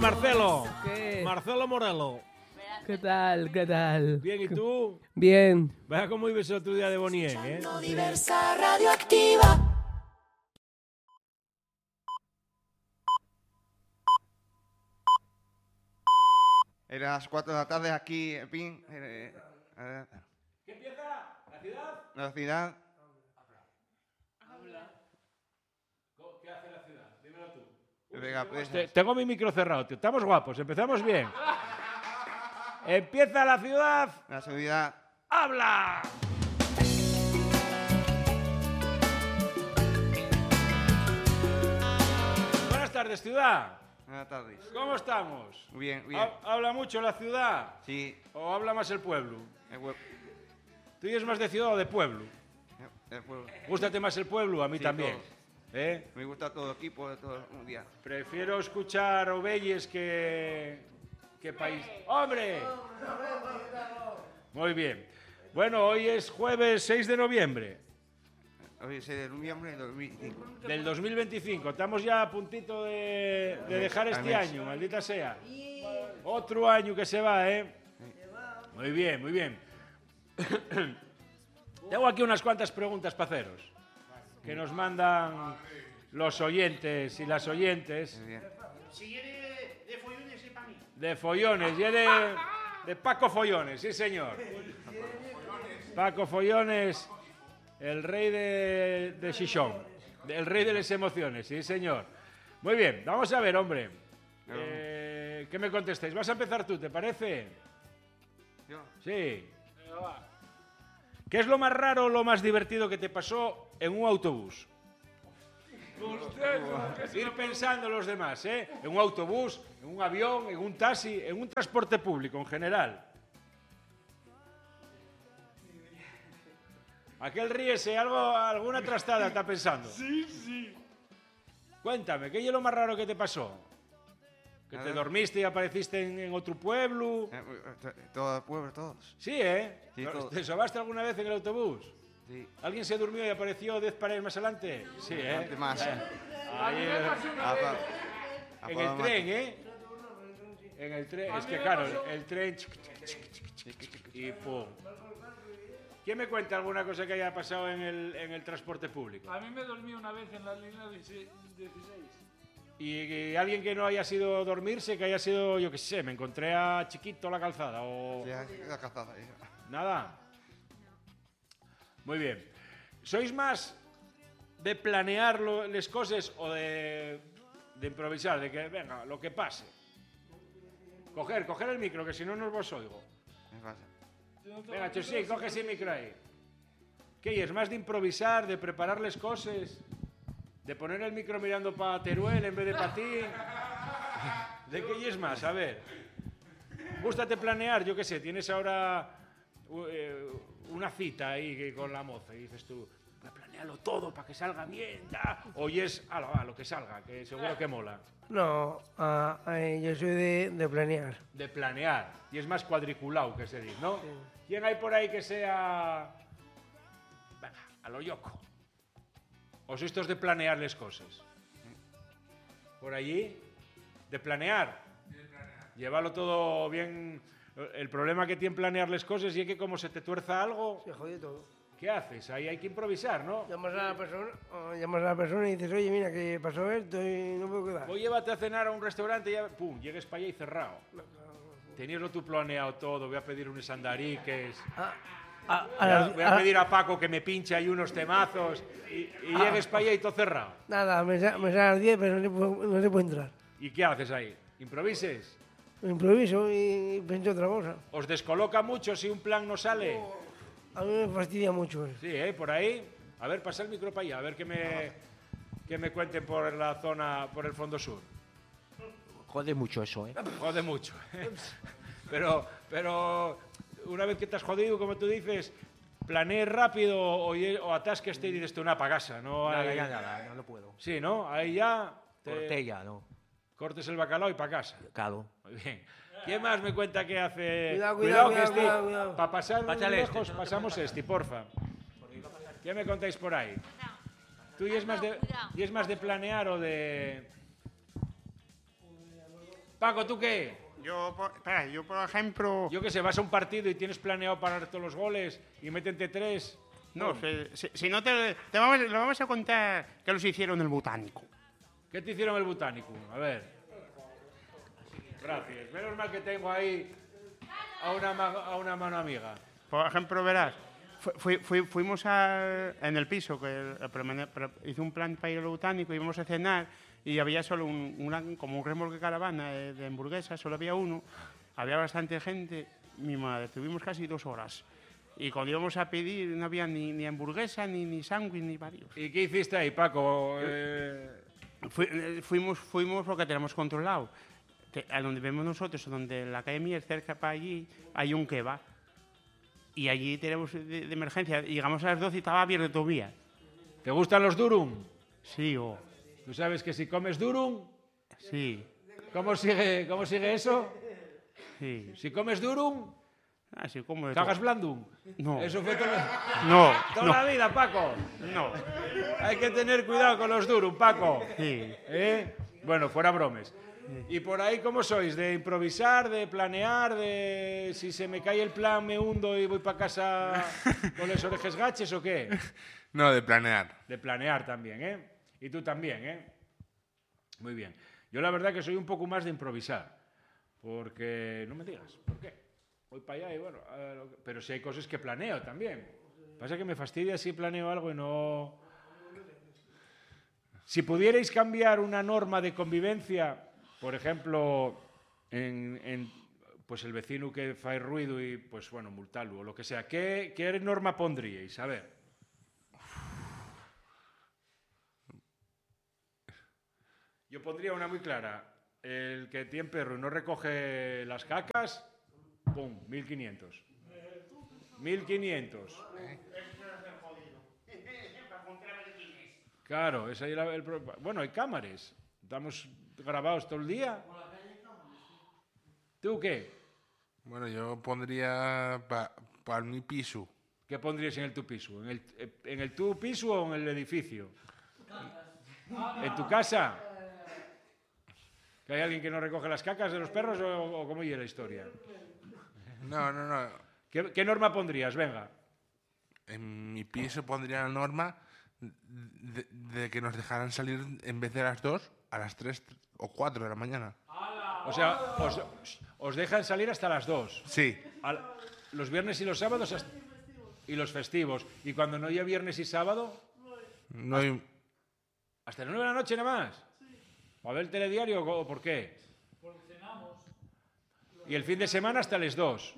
Marcelo? ¿Qué? Marcelo Morelo. ¿Qué tal? ¿Qué tal? Bien, ¿y tú? Bien. Vaya cómo vives el otro día de Bonien, ¿eh? Diversa radioactiva. Era las 4 de la tarde aquí en Pin. ¿Qué empieza? ¿La ciudad? La ciudad. ¿Qué hace la ciudad? Dímelo tú. Venga, pues, Tengo mi micro cerrado, tío. Estamos guapos, empezamos bien. Empieza la ciudad. la ciudad. ¡Habla! Buenas tardes, ciudad. Buenas tardes. ¿Cómo estamos? Muy bien, bien. ¿Habla mucho la ciudad? Sí. ¿O habla más el pueblo? El pueblo. ¿Tú eres más de ciudad o de pueblo? El pueblo. ¿Gústate más el pueblo? A mí Sí, también. todo. ¿Eh? Me gusta todo el equipo de todo un día. Prefiero escuchar Ovelles que país. ¡Hombre! Muy bien. Bueno, hoy es jueves 6 de noviembre Hoy es el noviembre de 2005. del 2025. Estamos ya a puntito de dejar este año, maldita sea. Otro año que se va, ¿eh? Muy bien, muy bien. Tengo aquí unas cuantas preguntas para haceros que nos mandan los oyentes y las oyentes. Muy bien. Si quiere de follones y para mí. De follones, y de Paco Follones, sí señor. Paco Follones, el rey de Xixón, el rey de las emociones, sí señor. Muy bien, vamos a ver, hombre. ¿Qué me contestáis? Vas a empezar tú, ¿te parece? Yo. Sí. ¿Qué es lo más raro o lo más divertido que te pasó en un autobús? Ir pensando los demás, ¿eh? En un autobús, en un avión, en un taxi, en un transporte público en general. Aquel ríese, alguna trastada está pensando. Sí. Cuéntame, ¿qué es lo más raro que te pasó? ¿Que te dormiste y apareciste en otro pueblo? Todo el pueblo, todos. Sí, ¿eh? Sí, todo. ¿Te sobaste alguna vez en el autobús? Sí. ¿Alguien se durmió y apareció 10 paredes más adelante? Sí, ¿eh? Bastante más. Ahí, en el tren, ¿eh? En el tren, es que claro, el tren... Y pum. ¿Quién me cuenta alguna cosa que haya pasado en el transporte público? A mí me dormí una vez en la línea 16. Y alguien que no haya sido dormirse, que haya sido, yo qué sé, me encontré a Chiquito la calzada o... Sí, la cazada. Nada. Muy bien. ¿Sois más de planear las cosas o de improvisar? De que, venga, lo que pase. Coger el micro, que si no, no os oigo. Me pasa. Venga, Chosí, coge ese micro ahí. ¿Qué es? ¿Más de improvisar, de preparar las cosas? ¿De poner el micro mirando para Teruel en vez de para ti? ¿De qué es más? A ver. ¿Gústate planear? Yo qué sé, tienes ahora una cita ahí con la moza y dices tú, voy a planearlo todo para que salga bien, ya. O es a lo que salga, que seguro que mola. No, yo soy de planear. De planear. Y es más cuadriculado que se dice, ¿no? Sí. ¿Quién hay por ahí que sea... Venga, a lo yoco? ¿O sois estos de planear las cosas? ¿Por allí? ¿De planear? Llévalo todo bien. El problema que tiene planear las cosas es que como se te tuerza algo... Se jode todo. ¿Qué haces? Ahí hay que improvisar, ¿no? Llamas a la persona y dices, oye, mira, que pasó esto y no puedo quedar. O llévate a cenar a un restaurante y ya, pum, llegues para allá y cerrado. Teníaslo tú planeado todo, voy a pedir unos andariques... voy a pedir a Paco que me pinche ahí unos temazos y llegues para allá y todo cerrado. Nada, me sale a las 10, pero no se puede entrar. ¿Y qué haces ahí? ¿Improvises? Improviso y pienso otra cosa. ¿Os descoloca mucho si un plan no sale? A mí me fastidia mucho eso. Sí, por ahí. A ver, pasa el micro para allá, a ver que me cuenten por la zona, por el fondo sur. Jode mucho eso, ¿eh? Jode mucho. Pero una vez que te has jodido, como tú dices, planees rápido o atasqueste y dices tú, para casa. No, Nada, no puedo. Sí, ¿no? Ahí ya... Cortella, ¿no? Cortes el bacalao y para casa. Claro. Muy bien. ¿Quién más me cuenta que hace...? Cuidado. Para pasar Pásale lejos, pasamos porfa. ¿Qué me contáis por ahí? ¿Tú y es más de planear o de...? Paco, ¿tú qué? Espera, yo por ejemplo... Yo qué sé, vas a un partido y tienes planeado parar todos los goles y métete 3. No, si no lo vamos a contar que los hicieron el Botánico. ¿Qué te hicieron el Botánico? A ver. Gracias. Menos mal que tengo ahí a una mano amiga. Por ejemplo, verás, fuimos en el piso, que hice un plan para ir al Botánico, íbamos a cenar y había solo como un remolque caravana de hamburguesas, solo había uno, había bastante gente, mi madre, tuvimos casi 2 horas. Y cuando íbamos a pedir no había ni hamburguesa, ni sándwich, ni varios. ¿Y qué hiciste ahí, Paco? Fuimos porque tenemos controlado. A donde vemos nosotros, donde en la calle Mier, cerca para allí, hay un kebab. Y allí tenemos de emergencia. Llegamos a las 12 y estaba abierto todavía. ¿Te gustan los durum? Sí, ¿Tú sabes que si comes durum? Sí. ¿Cómo sigue eso? Sí. Si comes durum, así como ¿cagas blandum? No. Eso fue toda No. la vida, Paco. No. Hay que tener cuidado con los durum, Paco. Sí. Bueno, fuera bromes. ¿Y por ahí cómo sois? ¿De improvisar, de planear, de si se me cae el plan me hundo y voy para casa con las orejas gaches o qué? No, de planear. De planear también, ¿eh? Y tú también, ¿eh? Muy bien. Yo la verdad que soy un poco más de improvisar, porque no me digas, ¿por qué? Voy para allá y bueno, pero si hay cosas que planeo también. Pasa que me fastidia si planeo algo y no... Si pudierais cambiar una norma de convivencia, por ejemplo, pues el vecino que fai ruido y, pues bueno, multarlo o lo que sea, ¿qué norma pondríais? A ver. Yo pondría una muy clara. El que tiene perro y no recoge las cacas, ¡pum! 1.500. 1.500. Claro, ese era el problema. Bueno, hay cámaras. Estamos grabados todo el día. ¿Tú qué? Bueno, yo pondría para mi piso. ¿Qué pondrías en el tu piso? ¿En el tu piso o en el edificio? ¿En tu casa? ¿Que hay alguien que no recoge las cacas de los perros o cómo es la historia? No. ¿Qué norma pondrías? Venga. En mi piso pondría la norma de que nos dejaran salir en vez de las 2, a las 3 o 4 de la mañana. O sea, os dejan salir hasta las 2. Sí. Los viernes y los sábados y los festivos. ¿Y cuando no haya viernes y sábado? No hay... ¿Hasta las 9 de la noche nada más? ¿O a ver el telediario o por qué? Porque cenamos. ¿Y el fin de semana hasta las 2?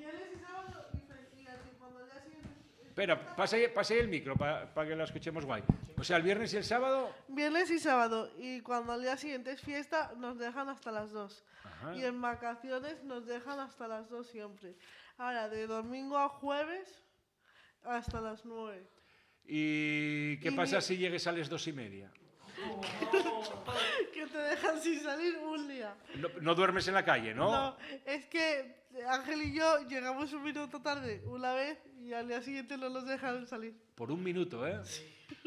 Espera, pasa ahí el micro para que lo escuchemos guay. O sea, el viernes y el sábado... Viernes y sábado. Y cuando al día siguiente es fiesta, nos dejan hasta las 2. Ajá. Y en vacaciones nos dejan hasta las 2 siempre. Ahora, de domingo a jueves, hasta las 9. ¿Y qué pasa si llegues a las 2:30? Que te dejan sin salir un día. No duermes en la calle, ¿no? No, es que Ángel y yo llegamos un minuto tarde una vez y al día siguiente no nos dejaron salir. Por un minuto, ¿eh? Sí.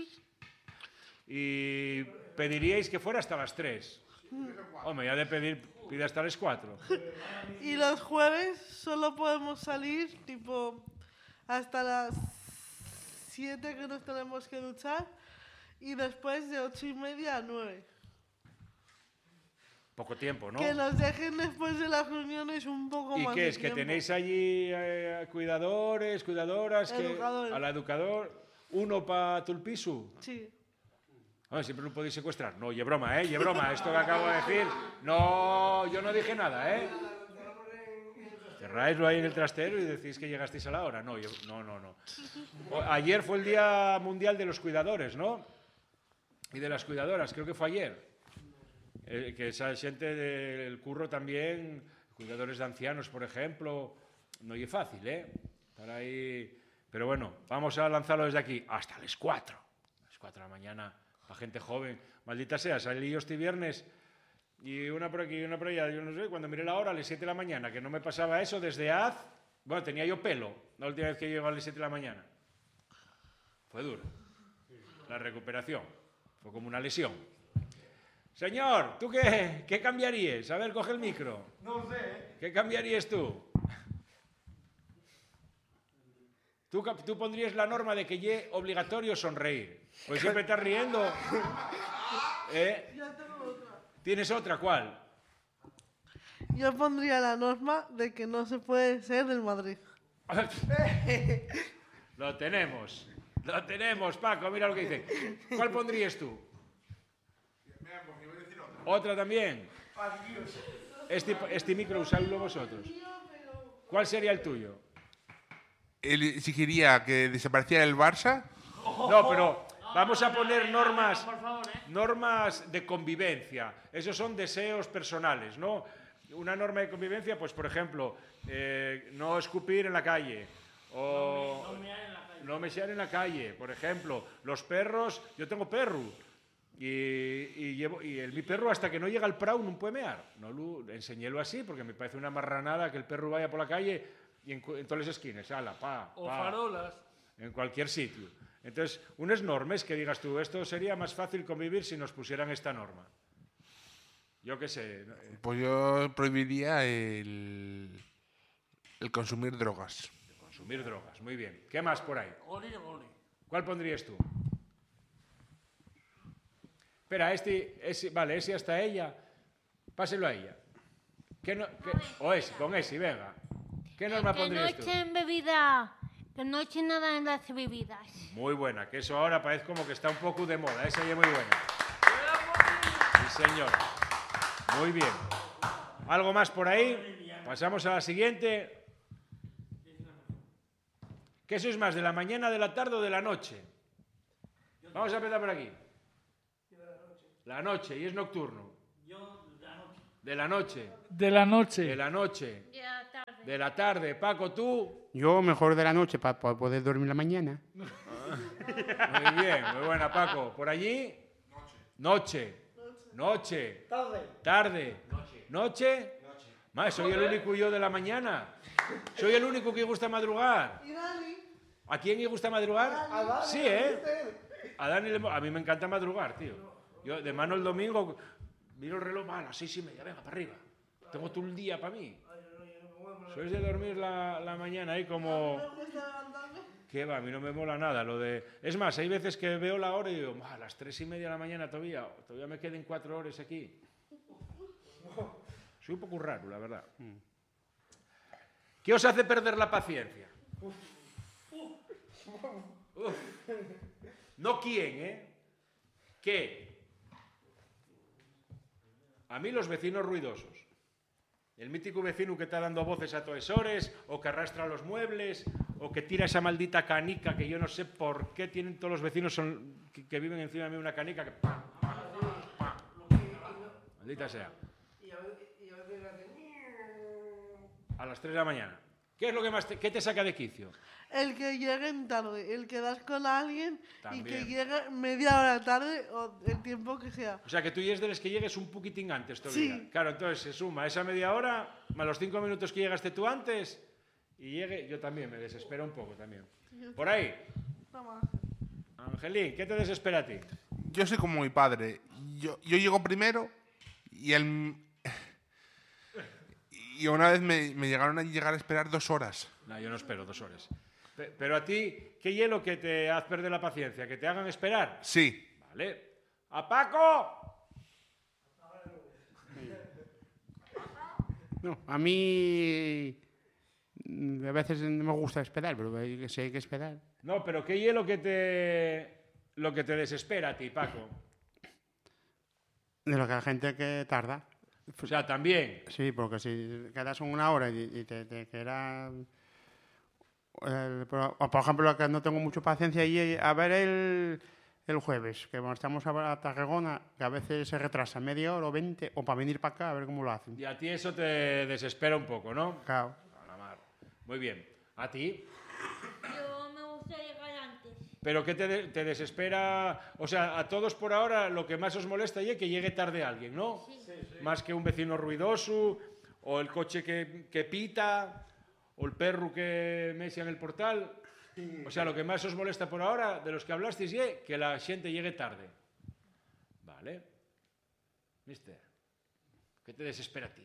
Y pediríais que fuera hasta las 3. Hombre, ya de pide hasta las 4. Y los jueves solo podemos salir tipo hasta las 7 que nos tenemos que duchar y después de 8:30 a 9. Poco tiempo, ¿no? Que nos dejen después de las reuniones un poco ¿Y más qué de es? ¿Que tiempo. tenéis allí cuidadores, cuidadoras? Educadores. A la educador, uno para tu piso. Sí. Siempre lo podéis secuestrar. No, y broma, ¿eh? Y broma, esto que acabo de decir. No, yo no dije nada, ¿eh? Cerráislo ahí en el trastero y decís que llegasteis a la hora. No. Ayer fue el Día Mundial de los Cuidadores, ¿no? Y de las cuidadoras, creo que fue ayer. Que esa gente del curro también, cuidadores de ancianos, por ejemplo, no es fácil, ¿eh? Estar ahí... Pero bueno, vamos a lanzarlo desde aquí. Hasta las 4. A las 4 de la mañana, la gente joven. Maldita sea, salí yo este viernes y una por aquí y una por allá. Yo no sé, cuando miré la hora, a las 7 de la mañana, que no me pasaba eso desde Bueno, tenía yo pelo la última vez que llego a las 7 de la mañana. Fue duro. La recuperación. Fue como una lesión. Señor, ¿tú qué cambiarías? A ver, coge el micro. No sé. ¿Qué cambiarías tú? Tú pondrías la norma de que es obligatorio sonreír. Pues siempre estás riendo. Yo tengo otra. ¿Tienes otra? ¿Cuál? Yo pondría la norma de que no se puede ser del Madrid. Lo tenemos, Paco, mira lo que dice. ¿Cuál pondrías tú? ¿Otra también? Este micro usadlo vosotros. ¿Cuál sería el tuyo? Él exigiría que desapareciera el Barça. No, pero vamos a poner normas de convivencia. Esos son deseos personales, ¿no? Una norma de convivencia, pues por ejemplo, no escupir en la calle o no mesear en la calle, por ejemplo. Los perros, yo tengo perro y mi perro hasta que no llega al prau no puede mear. No enseñélo así porque me parece una marranada que el perro vaya por la calle y en todas las esquinas, ala, O farolas. en cualquier sitio. Entonces, unas normas que digas tú, esto sería más fácil convivir si nos pusieran esta norma. Yo qué sé. Pues yo prohibiría el consumir drogas. Consumir drogas, muy bien. ¿Qué más por ahí? Oli, oli. ¿Cuál pondrías tú? Espera, vale, ese hasta ella. Páselo a ella. Con ese, venga. ¿Qué norma Que no pondrías tú? echen bebida, que no echen nada en las bebidas. Muy buena, que eso ahora parece como que está un poco de moda. Esa ya es muy buena. Sí, señor. Muy bien. ¿Algo más por ahí? Pasamos a la siguiente. ¿Qué sois más, de la mañana, de la tarde o de la noche? Vamos a empezar por aquí. La noche, y es nocturno. De la noche. De la noche. De la noche. De la tarde. De la tarde. Paco, tú. Yo mejor de la noche para poder dormir la mañana. Muy bien, muy buena, Paco. ¿Por allí? Noche. Noche. Tarde. Noche. Más, soy el único yo de la mañana. Soy el único que gusta madrugar. ¿Y Dani? ¿A quién le gusta madrugar? Sí, ¿eh? A Dani a mí me encanta madrugar, tío. Yo de mano el domingo miro el reloj, a las 6:30, venga, para arriba. Tengo todo el día para mí. ¿Sois de dormir la mañana ahí como...? ¿No me gusta levantarme? ¿Qué va? A mí no me mola nada lo de... Es más, hay veces que veo la hora y digo, a las 3:30 de la mañana todavía me queden 4 horas aquí. Soy un poco raro, la verdad. ¿Qué os hace perder la paciencia? Uf. No quién, ¿eh? ¿Qué? A mí los vecinos ruidosos. El mítico vecino que está dando voces a toesores, o que arrastra los muebles, o que tira esa maldita canica que yo no sé por qué tienen todos los vecinos que viven encima de mí una canica que... Maldita sea. A las 3 de la mañana. ¿Qué es lo que más qué te saca de quicio? El que lleguen tarde, el que das con alguien y que También. llegue media hora tarde o el tiempo que sea. O sea, que tú eres de los que llegues un poquitín antes todavía. Sí. Claro, entonces se suma esa media hora, más los 5 minutos que llegaste tú antes, y llegue... Yo también me desespero un poco también. Por ahí, Toma. Angelín, ¿qué te desespera a ti? Yo soy como mi padre. Yo llego primero y él... Y una vez me llegaron a llegar a esperar 2 horas. No, yo no espero 2 horas. Pero a ti, ¿qué hielo que te hace perder la paciencia? ¿Que te hagan esperar? Sí. Vale. ¡A Paco! No, a mí a veces no me gusta esperar, pero si hay que esperar. No, pero ¿qué hielo que te desespera a ti, Paco? De lo que la gente que tarda. O sea, también. Sí, porque si quedas una hora y te queda... por ejemplo, lo que no tengo mucha paciencia y a ver el jueves, que cuando estamos a Tarragona, que a veces se retrasa media hora o 20, o para venir para acá a ver cómo lo hacen. Y a ti eso te desespera un poco, ¿no? Claro. A la mar. Muy bien. ¿A ti? Yo me gusta llegar antes. ¿Pero qué te desespera? O sea, a todos por ahora lo que más os molesta es que llegue tarde alguien, ¿no? Sí. Más que un vecino ruidoso, o el coche que pita, o el perro que mesia en el portal. O sea, lo que más os molesta por ahora, de los que hablasteis, es que la gente llegue tarde. Vale. Mister, ¿qué te desespera a ti?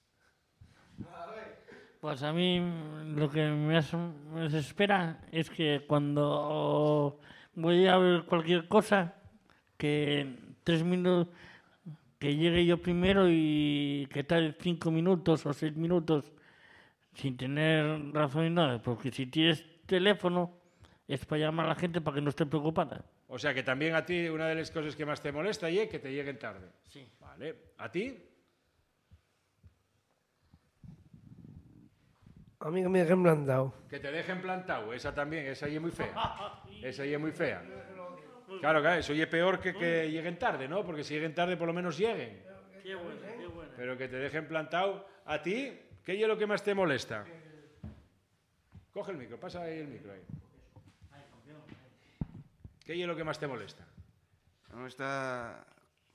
Pues a mí lo que me desespera es que cuando voy a ver cualquier cosa, que 3 minutos, que llegue yo primero y que tarde 5 minutos o 6 minutos sin tener razón ni nada, porque si tienes teléfono es para llamar a la gente para que no esté preocupada. O sea que también a ti una de las cosas que más te molesta es que te lleguen tarde. Sí. Vale. ¿A ti? A mí que me dejen plantado. Que te dejen plantado. Esa también, esa ahí es muy fea. Esa ahí es muy fea. Claro, eso ya es peor que lleguen tarde, ¿no? Porque si lleguen tarde por lo menos lleguen. Qué bueno, qué bueno. Pero que te dejen plantado. ¿A ti? ¿Qué es lo que más te molesta? Coge el micro, pasa ahí el micro. Ahí. ¿Qué es lo que más te molesta? No está...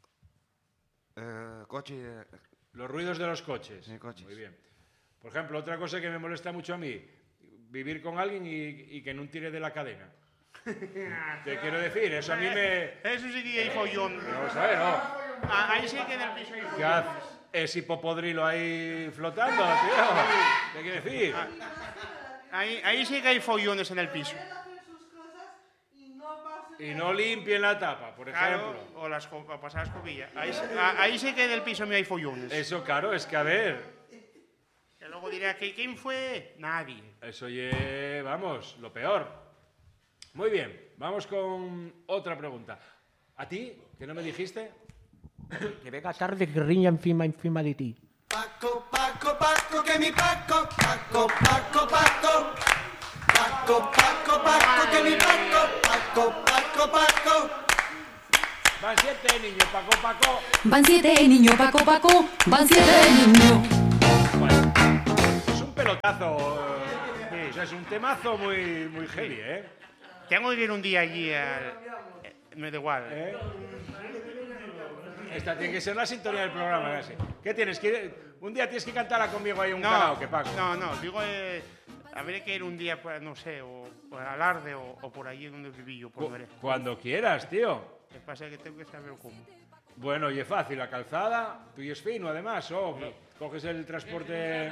coche... Los ruidos de los coches. Sí, coches. Muy bien. Por ejemplo, otra cosa que me molesta mucho a mí, vivir con alguien y que no tire de la cadena. Te quiero decir, eso a mí me... Eso sí que hay follón. Vamos a ver, ¿no? Ahí sí que en el piso hay ¿Qué follón. haces? Es hipopodrilo ahí flotando, tío. ¿Qué quiere decir? Ahí sí que hay follones en el piso. Y no limpien la tapa, por ejemplo. Claro, o pasar la escobilla. Ahí sí que en el piso me hay follones. Eso, claro, es que a ver... Que luego dirá, ¿quién fue? Nadie. Eso vamos, lo peor. Muy bien, vamos con otra pregunta. ¿A ti? ¿Que no me dijiste? Que venga tarde, que riña encima de ti. Paco, Paco, Paco, que mi Paco, Paco, Paco, Paco. Paco, Paco, Paco, que mi Paco, Paco, Paco, Paco. Van 7 niños, Paco, Paco. Van 7 niños, Paco, Paco, van 7 niños. Bueno, es un pelotazo. O sea, es un temazo muy, muy heavy, ¿eh? Tengo que ir un día allí me da igual. Esta tiene que ser la sintonía del programa, casi. ¿Qué tienes? Un día tienes que cantarla conmigo ahí un karaoke, Paco. No, digo, habría que ir un día, pues, no sé, o al Alarde o por allí donde viví yo, pues veré. Cuando quieras, tío. Lo que pasa es que tengo que saber cómo. Bueno, y es fácil, la calzada, tú y es fino, además, coges el transporte...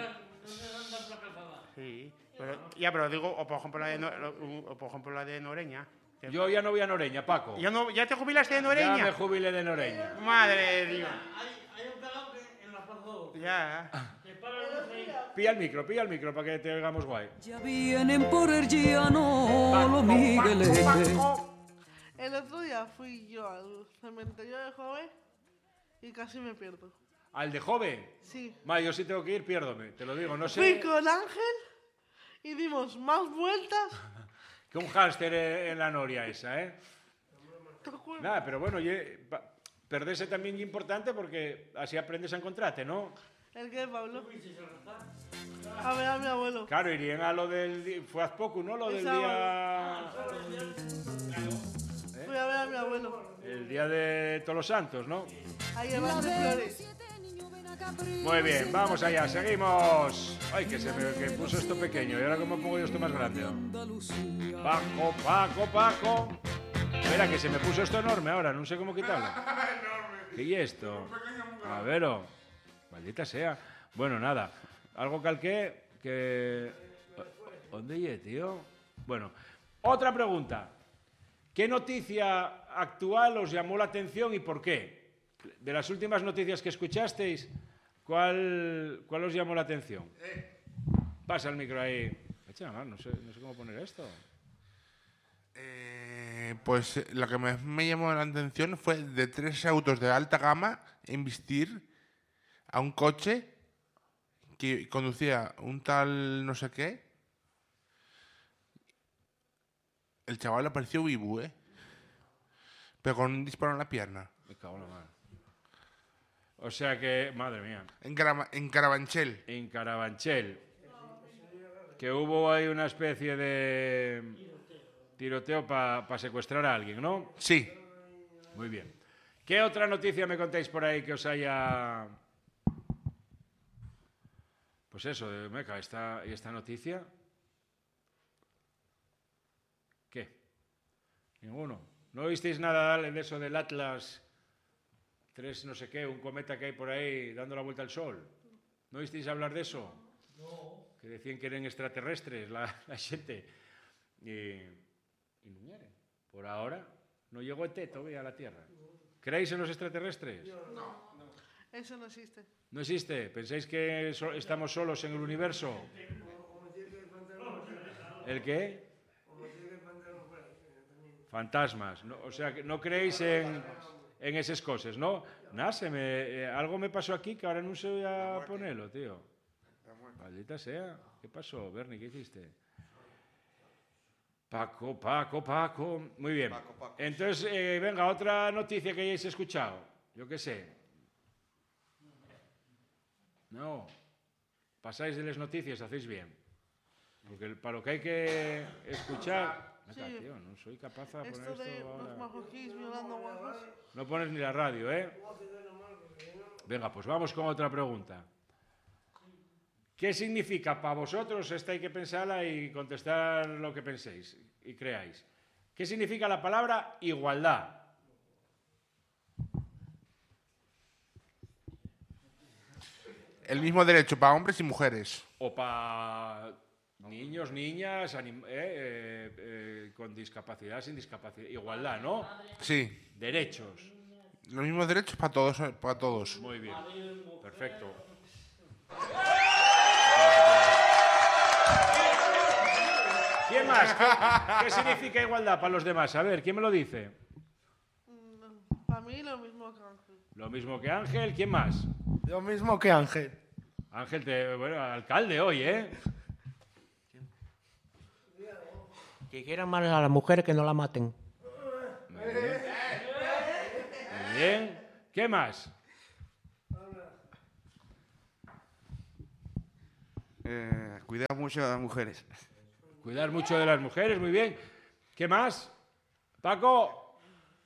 Sí, pero digo, o por ejemplo la de Noreña. Yo ya no voy a Noreña, Paco. ¿Ya te jubilaste de Noreña? Ya me jubilé de Noreña. Madre de Dios. Hay un karaoke en la Plaza 2. Ya. Pilla el micro para que te oigamos guay. Ya vienen por el llano los migueletes. El otro día fui yo al cementerio de Jove y casi me pierdo. ¿Al de joven? Sí. Yo sí tengo que ir, piérdome, te lo digo, no sé. Fui con Ángel y dimos más vueltas. Que un hámster en la noria esa, ¿eh? Nada, pero bueno, perderse también es importante porque así aprendes a encontrarte, ¿no? ¿El qué, Pablo? A ver a mi abuelo. Claro, irían a lo del... Fue hace poco, ¿no? Lo del día... Fui a ver a mi abuelo. El día de Todos los Santos, ¿no? Ahí en las flores. Muy bien, vamos allá, seguimos. Ay, que puso esto pequeño. ¿Y ahora cómo pongo yo esto más grande? Paco, Paco, Paco. Espera, que se me puso esto enorme ahora, no sé cómo quitarlo. ¿Qué es esto? A ver, maldita sea. Bueno, nada. Algo calqué que... ¿Dónde llegué, tío? Bueno, otra pregunta. ¿Qué noticia actual os llamó la atención y por qué? De las últimas noticias que escuchasteis, ¿cuál os llamó la atención? Pasa el micro ahí. Echa, no sé cómo poner esto. Pues lo que me llamó la atención fue de 3 autos de alta gama embestir a un coche que conducía un tal no sé qué. El chaval apareció vivo, pero con un disparo en la pierna. Me cago en la mano. O sea que, madre mía. En Carabanchel. En Carabanchel. Que hubo ahí una especie de tiroteo para secuestrar a alguien, ¿no? Sí. Muy bien. ¿Qué otra noticia me contáis por ahí que os haya... Pues eso, meca, esta noticia... ¿Qué? Ninguno. ¿No visteis nada de eso del Atlas 3 no sé qué, un cometa que hay por aí dando la vuelta al Sol. ¿No oísteis hablar de eso? No. Que decían que eran extraterrestres la xente. Y non eran. Por ahora no llegó ET todavía a la Tierra. ¿Creéis en los extraterrestres? No. Eso no existe. ¿No existe? ¿Pensáis que estamos solos en el universo? ¿El qué? Fantasmas. No, o sea, que no creéis en esas cosas, ¿no? Algo me pasó aquí que ahora no sé a ponerlo, tío. Maldita sea. ¿Qué pasó, Bernie? ¿Qué hiciste? Paco. Muy bien. Paco. Entonces, venga, otra noticia que hayáis escuchado. Yo qué sé. No. Pasáis de las noticias, hacéis bien. Porque para lo que hay que escuchar... Sí. Tío, no soy capaz de poner Esto de esto ahora. los majoquís violando guajos. No pones ni la radio, ¿eh? Venga, pues vamos con otra pregunta. ¿Qué significa para vosotros? Esta hay que pensarla y contestar lo que penséis y creáis. ¿Qué significa la palabra igualdad? El mismo derecho para hombres y mujeres. O para niños, niñas, con discapacidad, sin discapacidad. Igualdad, ¿no? Sí. Derechos. Los mismos derechos para todos. Para todos. Muy bien. Perfecto. ¿Quién más? ¿Qué significa igualdad para los demás? A ver, ¿quién me lo dice? Para mí lo mismo que Ángel. Lo mismo que Ángel. ¿Quién más? Lo mismo que Ángel. Ángel, bueno, alcalde hoy, ¿eh? Que quieran mal a la mujer, que no la maten. Muy bien. ¿Qué más? Cuidar mucho a las mujeres. Cuidar mucho de las mujeres, muy bien. ¿Qué más? Paco.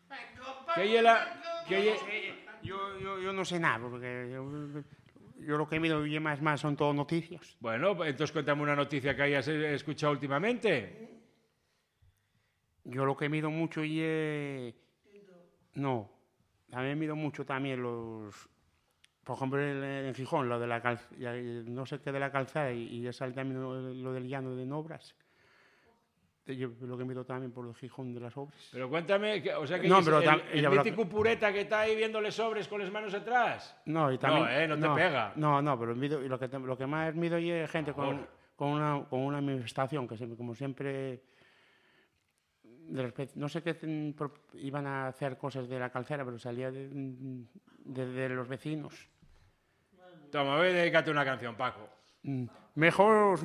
Yo no sé nada, porque yo lo que he visto y más son todo noticias. Bueno, entonces cuéntame una noticia que hayas escuchado últimamente. Yo lo que he visto mucho y no, también he visto mucho también los... Por ejemplo, en Gijón, lo de la no sé qué de la calzada y ya sale también lo del llano de Obras. Yo lo que he visto también por el Gijón de las obras. Pero cuéntame, o sea que no, el mítico pureta que está ahí viéndole sobres con las manos atrás. No, y también, no te pega. No, pero lo que más mido es gente con una manifestación, que como siempre... no sé qué iban a hacer cosas de la calzera, pero salía de los vecinos. Toma, voy a dedicarte una canción, Paco. Mejor...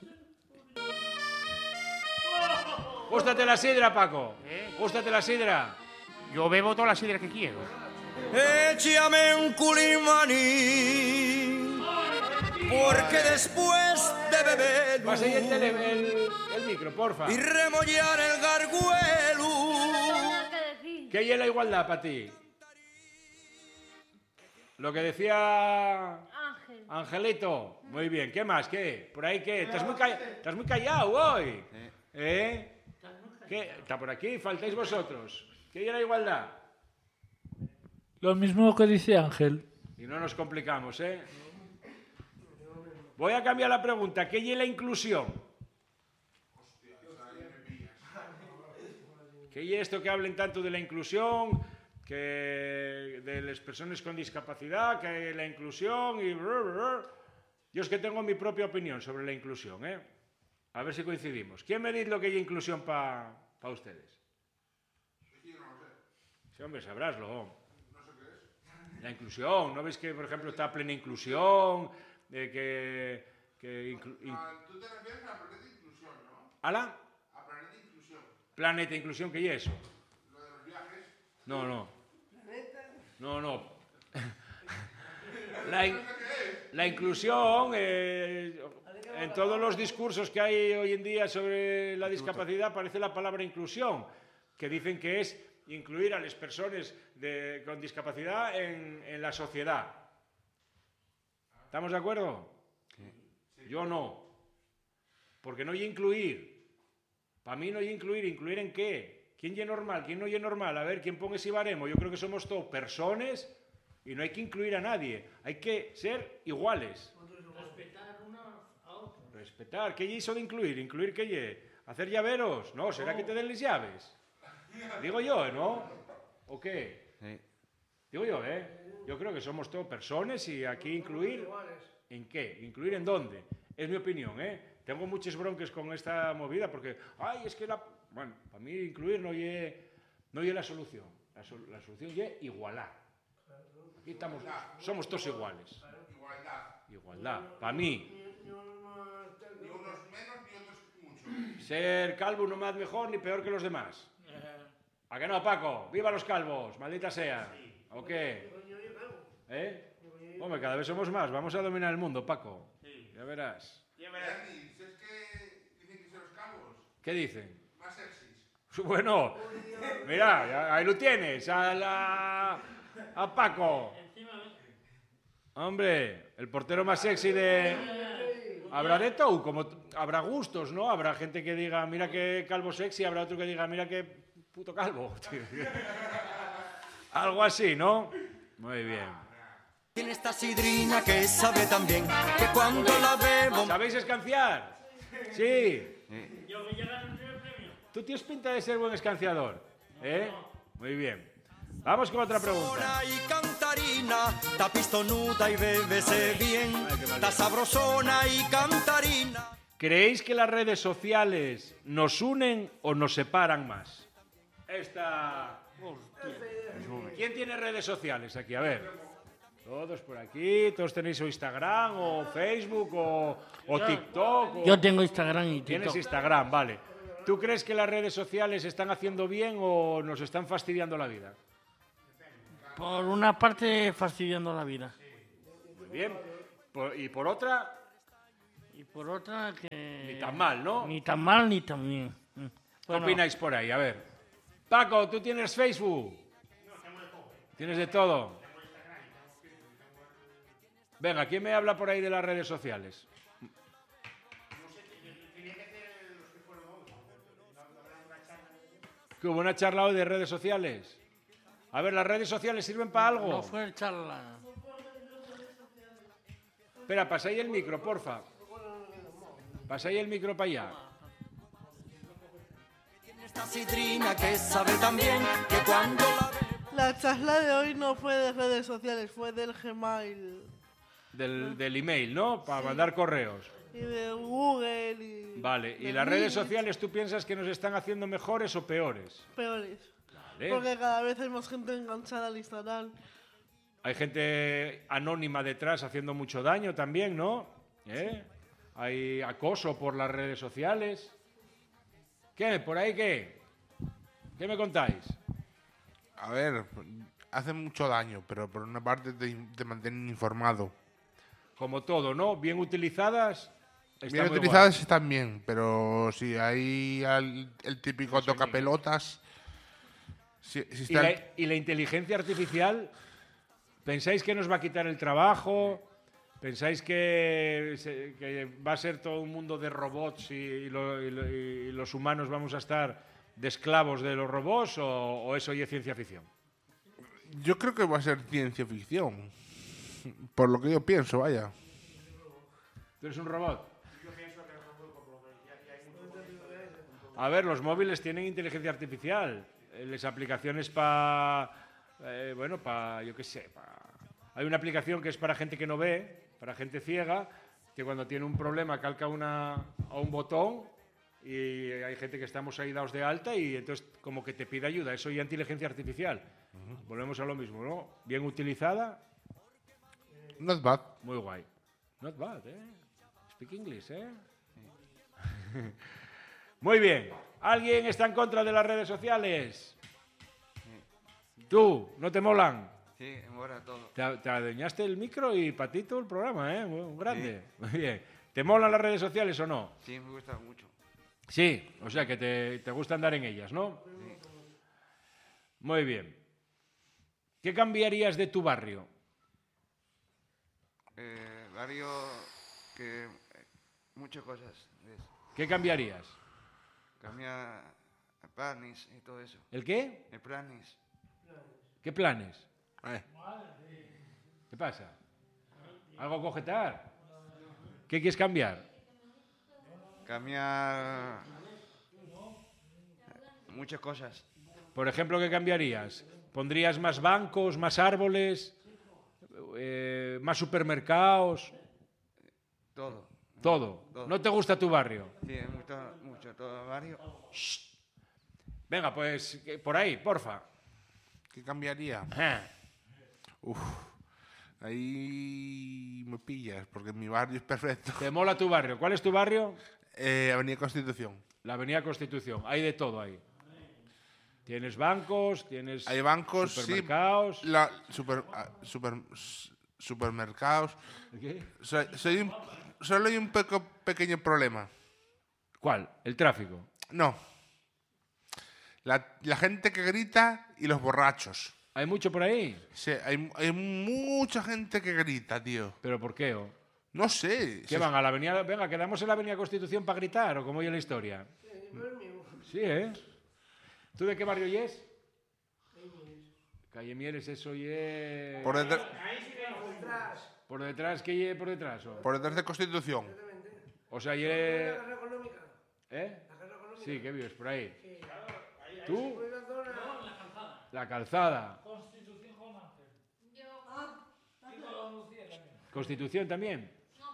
Gústate la sidra, Paco. Gústate la sidra. Yo bebo toda la sidra que quiero. Échame un culimaní, porque después de beber pasa ahí el micro, porfa. y remollar el garguelo. ¿Qué es la igualdad para ti? Lo que decía Angelito. Muy bien. ¿Qué más? ¿Qué? ¿Por ahí qué? Estás muy callado hoy. ¿Eh? ¿Qué? Está por aquí, faltáis vosotros. ¿Qué es la igualdad? Lo mismo que dice Ángel. Y no nos complicamos, ¿eh? Voy a cambiar la pregunta. ¿Qué es la inclusión? ¿Qué es esto que hablen tanto de la inclusión, que de las personas con discapacidad, que la inclusión y... Yo es que tengo mi propia opinión sobre la inclusión, ¿eh? A ver si coincidimos. ¿Quién me dice lo que es inclusión para ustedes? Sí, hombre, sabráslo. No sé qué es. La inclusión. ¿No veis que, por ejemplo, está plena inclusión? Tú te refieres a Planeta Inclusión, ¿no? ¿Ala? A Planeta Inclusión. Planeta Inclusión, ¿qué es eso? Lo de los viajes. No. La inclusión, en todos los discursos que hay hoy en día sobre la discapacidad aparece la palabra inclusión, que dicen que es incluir a las personas con discapacidad en la sociedad. ¿Estamos de acuerdo? Sí. Yo no. Porque no hay incluir. Para mí no hay incluir. ¿Incluir en qué? ¿Quién es normal? ¿Quién no es normal? A ver, ¿quién pone ese baremo? Yo creo que somos todos personas Y no hay que incluir a nadie, hay que ser iguales. Respetar unos a otros. Respetar, ¿qué hizo de incluir? ¿Incluir qué lle? ¿Hacer llaveros? No, ¿será que te den las llaves? Digo yo, ¿no? ¿O qué? Sí. Digo yo, ¿eh? Yo creo que somos todos personas y aquí incluir... ¿En qué? ¿Incluir en dónde? Es mi opinión, ¿eh? Tengo muchos bronques con esta movida porque, ay, es que la... Bueno, para mí incluir no lle la solución. La solución lle igualar. Aquí estamos, somos todos iguales. Igualdad. Para mí. Ni unos menos ni otros mucho. Ser calvo no más mejor ni peor que los demás. ¿A que no, Paco? ¡Viva los calvos! ¡Maldita sea! ¿O qué? ¿Eh? Hombre, cada vez somos más. Vamos a dominar el mundo, Paco. Ya verás. Dani, ¿sabes qué dicen que son los calvos? ¿Qué dicen? Más sexys. Bueno, mira, ahí lo tienes. A Paco. Hombre, el portero más sexy de... Habrá de todo, como habrá gustos, ¿no? Habrá gente que diga, mira qué calvo sexy, habrá otro que diga, mira qué puto calvo. Algo así, ¿no? Muy bien. Tiene esta sidrina que sabe tan bien que cuando la bebo... ¿Sabéis escanciar? Sí. Yo voy a ganar el primer premio. Tú tienes pinta de ser buen escanciador, ¿eh? Muy bien. Vamos con otra pregunta. Y cantarina, ta pistonuda y bébese bien, ta sabrosona y cantarina. ¿Creéis que las redes sociales nos unen o nos separan más? ¿Quién tiene redes sociales aquí? A ver. Todos por aquí, todos tenéis o Instagram o Facebook o TikTok. Yo tengo Instagram y TikTok. Tienes Instagram, vale. ¿Tú crees que las redes sociales están haciendo bien o nos están fastidiando la vida? Por una parte, fastidiando la vida. Muy bien. ¿Y por otra? Y por otra que... Ni tan mal, ¿no? Ni tan mal ni tan bien. ¿Qué opináis por ahí? A ver. Paco, ¿tú tienes Facebook? ¿Tienes de todo? Venga, ¿quién me habla por ahí de las redes sociales? ¿Que hubo una charla hoy de redes sociales? A ver, ¿las redes sociales sirven para algo? No fue charla. Espera, pasáis el micro, porfa. Pasáis el micro para allá. Esta sidrina que sabe tan bien que cuando la bebo... La charla de hoy no fue de redes sociales, fue del Gmail. Del email, ¿no? Para mandar correos. Y de Google y... Vale, ¿y de las redes Meet, sociales tú piensas que nos están haciendo mejores o peores? peores. Vale. Porque cada vez hay más gente enganchada al Instagram. Hay gente anónima detrás haciendo mucho daño también, ¿no? ¿Eh? Hay acoso por las redes sociales. ¿Qué? ¿Por ahí qué? ¿Qué me contáis? A ver, hace mucho daño, pero por una parte te mantienen informado. Como todo, ¿no? Bien utilizadas. Bien utilizadas están bien, pero si hay el típico tocapelotas... ¿Y la inteligencia artificial? ¿Pensáis que nos va a quitar el trabajo? ¿Pensáis que va a ser todo un mundo de robots y los humanos vamos a estar de esclavos de los robots o eso ya es ciencia ficción? Yo creo que va a ser ciencia ficción. Por lo que yo pienso, vaya. ¿Tú eres un robot? A ver, los móviles tienen inteligencia artificial. Las aplicaciones para... yo qué sé. Hay una aplicación que es para gente que no ve, para gente ciega, que cuando tiene un problema calca a un botón y hay gente que estamos ahí dados de alta y entonces como que te pide ayuda. Eso ya es inteligencia artificial. Volvemos a lo mismo, ¿no? Bien utilizada. Not bad. Muy guay. Not bad, ¿eh? Speak English, ¿eh? Muy bien. ¿Alguien está en contra de las redes sociales? ¿Tú? ¿No te molan? Sí, mola todo. Te adueñaste el micro y patito el programa, ¿eh? Un grande. Sí. Muy bien. ¿Te molan las redes sociales o no? Sí, me gusta mucho. Sí, o sea que te gusta andar en ellas, ¿no? Sí. Muy bien. ¿Qué cambiarías de tu barrio? Barrio que... muchas cosas. ¿Qué cambiarías? Cambia planes y todo eso. ¿El qué? El planes. ¿Qué planes? ¿Qué pasa? ¿Algo a cogetar? ¿Qué quieres cambiar? Cambiar muchas cosas. Por ejemplo, ¿qué cambiarías? ¿Pondrías más bancos, más árboles, más supermercados? Todo. Todo. ¿No te gusta tu barrio? Sí, mucho todo el barrio. Venga, pues por ahí, porfa. ¿Qué cambiaría? Uf, ahí me pillas, porque mi barrio es perfecto. ¿Te mola tu barrio? ¿Cuál es tu barrio? Avenida Constitución. La Avenida Constitución. Hay de todo ahí. Tienes bancos, tienes Hay bancos, supermercados. sí. Supermercados. ¿Qué? Solo hay un pequeño problema. ¿Cuál? ¿El tráfico? No. La gente que grita y los borrachos. ¿Hay mucho por ahí? Sí, hay mucha gente que grita, tío. ¿Pero por qué? ¿O? No sé. ¿Qué van a la avenida? Venga, quedamos en la Avenida Constitución para gritar, ¿o cómo oye la historia? Sí, ¿eh? ¿Tú de qué barrio es? Calle Mieres, eso es... Por detrás. ¿Por detrás? ¿Qué es por detrás? ¿O? Por detrás de Constitución. O sea, ¿eh? Sí, ¿qué vives por ahí? ¿Tú? La calzada. ¿Constitución también?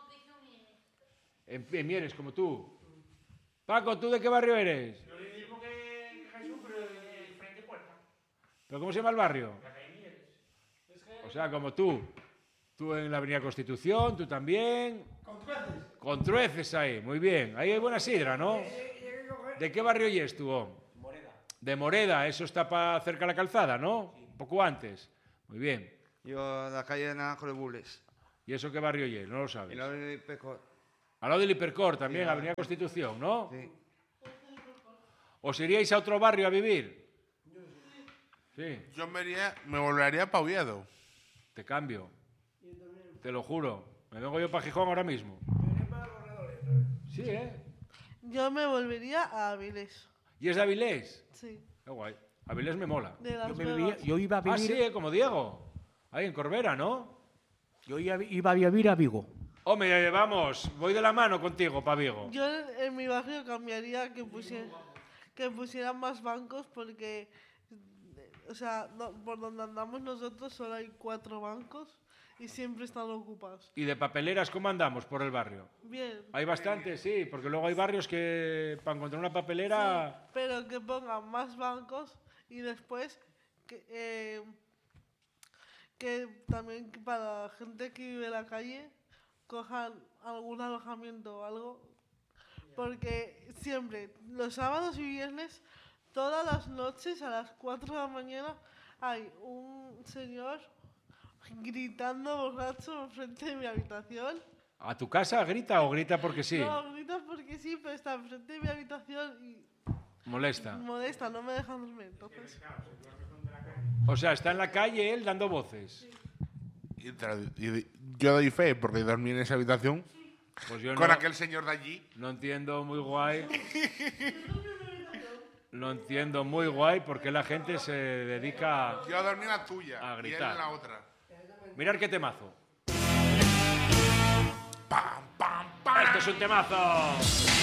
En Mieres, como tú. Paco, ¿tú de qué barrio eres? Lo mismo que Jesús, pero de frente puerta. ¿Pero cómo se llama el barrio? O sea, como tú. Tú en la Avenida Constitución, tú también. Con trueces ahí, muy bien. Ahí hay buena sidra, ¿no? ¿De qué barrio es tú? Moreda. De Moreda, eso está cerca de la calzada, ¿no? Un poco antes. Muy bien. Yo de la calle de Naranjo de Bules. ¿Y eso qué barrio es? No lo sabes. Y la de Pecor. Al lado del Hipercor también, Sí, Avenida Constitución, ¿no? Sí. ¿Os iríais a otro barrio a vivir? Sí. Yo me volvería para Oviedo. Te cambio. Te lo juro. Me vengo yo para Gijón ahora mismo. Sí, ¿eh? Yo me volvería a Avilés. ¿Y es de Avilés? Sí. Qué guay. Avilés me mola. De Las Yo Vegas. iba a vivir... Ah, sí, como Diego. Ahí en Corbera, ¿no? Yo iba a vivir a Vigo. Hombre, vamos, voy de la mano contigo, pa' Vigo. Yo en mi barrio cambiaría que pusieran más bancos porque, o sea, por donde andamos nosotros solo hay 4 bancos y siempre están ocupados. ¿Y de papeleras cómo andamos por el barrio? Bien. Hay bastantes, sí, porque luego hay barrios que para encontrar una papelera... Sí, pero que pongan más bancos y después que también para la gente que vive en la calle cojan algún alojamiento o algo. Porque siempre, los sábados y viernes, todas las noches a las 4 de la mañana hay un señor gritando borracho enfrente de mi habitación. ¿A tu casa grita o grita porque sí? No, grita porque sí, pero está enfrente de mi habitación y Molesta. molesta, no me deja dormir. Entonces, O sea, está en la calle él dando voces. Y yo doy fe, porque dormí en esa habitación Pues yo con no, aquel señor de allí. no entiendo muy guay. No entiendo muy guay porque la gente se dedica Yo dormí en la tuya a y él gritar. en la otra. Mirar qué temazo. ¡Pam, pam, pam! ¡Esto es un temazo!